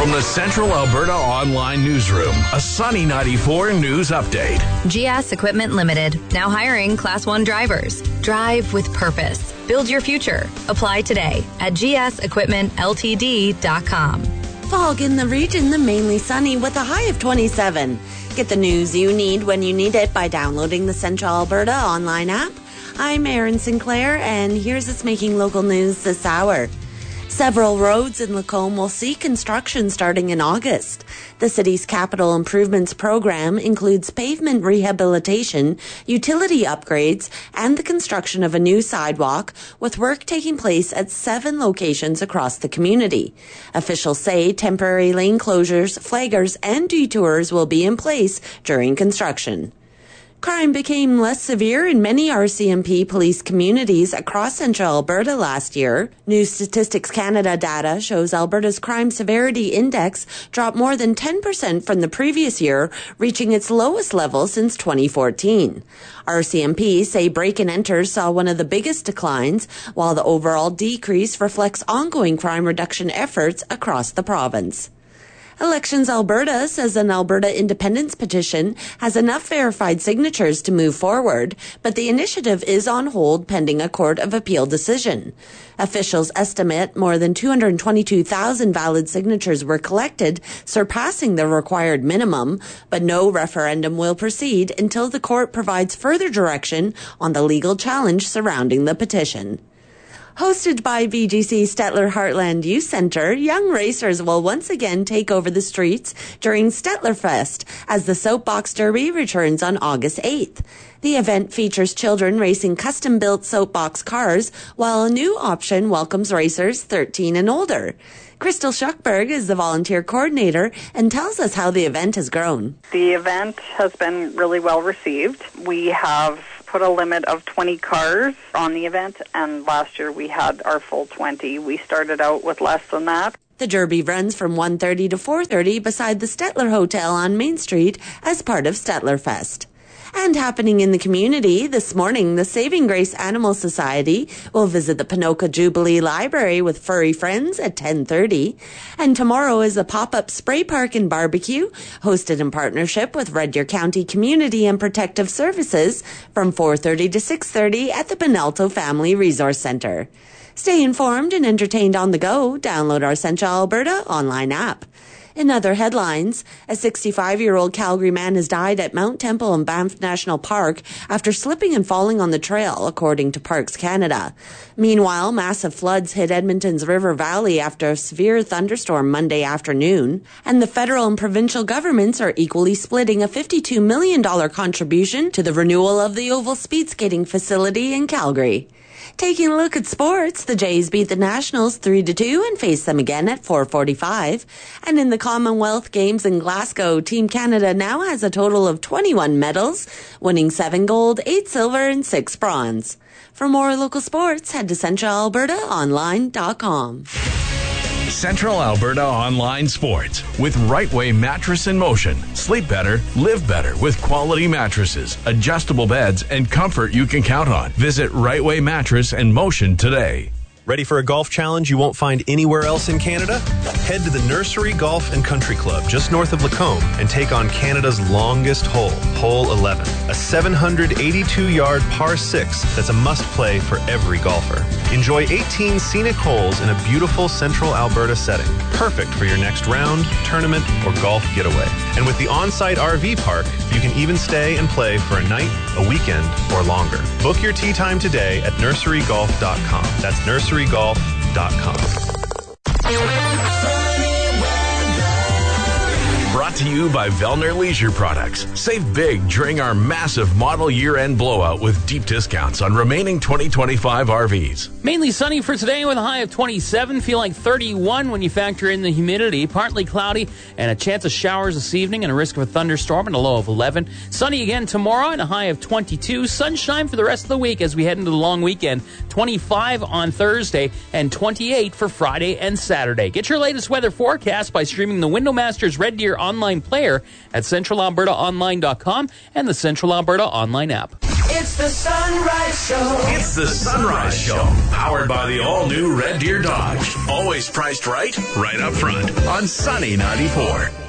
From the Central Alberta Online Newsroom, a Sunny 94 news update. GS Equipment Limited, now hiring Class 1 drivers. Drive with purpose. Build your future. Apply today at gsequipmentltd.com. Fog in the region, the mainly sunny with a high of 27. Get the news you need when you need it by downloading the Central Alberta Online app. I'm Erin Sinclair, and here's what's making local news this hour. Several roads in Lacombe will see construction starting in August. The city's capital improvements program includes pavement rehabilitation, utility upgrades, and the construction of a new sidewalk, with work taking place at 7 locations across the community. Officials say temporary lane closures, flaggers, and detours will be in place during construction. Crime became less severe in many RCMP police communities across Central Alberta last year. New Statistics Canada data shows Alberta's crime severity index dropped more than 10% from the previous year, reaching its lowest level since 2014. RCMP say break-and-enters saw one of the biggest declines, while the overall decrease reflects ongoing crime reduction efforts across the province. Elections Alberta says an Alberta independence petition has enough verified signatures to move forward, but the initiative is on hold pending a Court of Appeal decision. Officials estimate more than 222,000 valid signatures were collected, surpassing the required minimum, but no referendum will proceed until the court provides further direction on the legal challenge surrounding the petition. Hosted by VGC Stettler Heartland Youth Centre, young racers will once again take over the streets during Stettler Fest as the Soapbox Derby returns on August 8th. The event features children racing custom-built soapbox cars, while a new option welcomes racers 13 and older. Crystal Schuckberg is the volunteer coordinator and tells us how the event has grown. The event has been really well received. We have put a limit of 20 cars on the event, and last year we had our full 20. We started out with less than that. The Derby runs from 1:30 to 4:30 beside the Stettler Hotel on Main Street as part of Stettler Fest. And happening in the community, this morning, the Saving Grace Animal Society will visit the Ponoka Jubilee Library with furry friends at 10:30. And tomorrow is a pop-up spray park and barbecue, hosted in partnership with Red Deer County Community and Protective Services from 4:30 to 6:30 at the Penalto Family Resource Centre. Stay informed and entertained on the go. Download our Central Alberta online app. In other headlines, a 65-year-old Calgary man has died at Mount Temple and Banff National Park after slipping and falling on the trail, according to Parks Canada. Meanwhile, massive floods hit Edmonton's River Valley after a severe thunderstorm Monday afternoon, and the federal and provincial governments are equally splitting a $52 million contribution to the renewal of the Oval Speed Skating Facility in Calgary. Taking a look at sports, the Jays beat the Nationals 3-2 and face them again at 4:45. And in the Commonwealth Games in Glasgow, Team Canada now has a total of 21 medals, winning 7 gold, 8 silver, and 6 bronze. For more local sports, head to centralalbertaonline.com. Central Alberta Online Sports with Right Way Mattress in Motion. Sleep better, live better with quality mattresses, adjustable beds, and comfort you can count on. Visit Right Way Mattress in Motion today. Ready for a golf challenge you won't find anywhere else in Canada? Head to the Nursery Golf and Country Club just north of Lacombe and take on Canada's longest hole, Hole 11, a 782-yard par 6 that's a must-play for every golfer. Enjoy 18 scenic holes in a beautiful central Alberta setting, perfect for your next round, tournament, or golf getaway. And with the on-site RV park, you can even stay and play for a night, a weekend, or longer. Book your tee time today at nurserygolf.com. That's nurserygolf.com. Brought to you by Vellner Leisure Products. Save big during our massive model year-end blowout with deep discounts on remaining 2025 RVs. Mainly sunny for today with a high of 27. Feel like 31 when you factor in the humidity. Partly cloudy and a chance of showers this evening and a risk of a thunderstorm and a low of 11. Sunny again tomorrow and a high of 22. Sunshine for the rest of the week as we head into the long weekend. 25 on Thursday and 28 for Friday and Saturday. Get your latest weather forecast by streaming the Windowmasters Red Deer online player at centralalbertaonline.com and the Central Alberta online app. It's the Sunrise Show. It's the Sunrise Show, powered by the all-new Red Deer Dodge. Always priced right up front on Sunny 94.